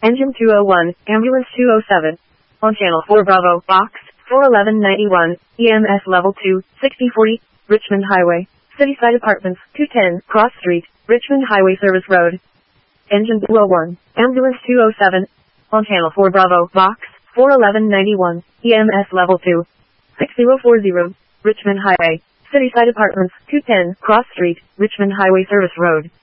Engine 201, Ambulance 207. On Channel 4 Bravo, Box 41191, EMS Level 2, 6040, Richmond Highway. Cityside Apartments, 210, Cross Street, Richmond Highway Service Road. Engine 201, Ambulance 207. On Channel 4 Bravo, Box 41191, EMS Level 2, 6040, Richmond Highway. Cityside Apartments, 210, Cross Street, Richmond Highway Service Road.